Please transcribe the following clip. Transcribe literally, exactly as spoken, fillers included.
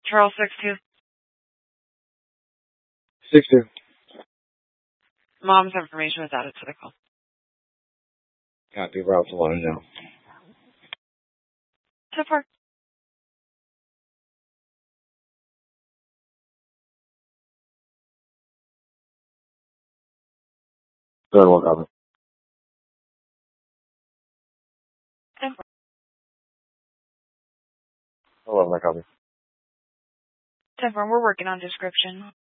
Charles six two. six two. Mom's information was added to the call. Copy. Route to line now. So far. Third one copy. eleven, I copy. ten four, we're working on description.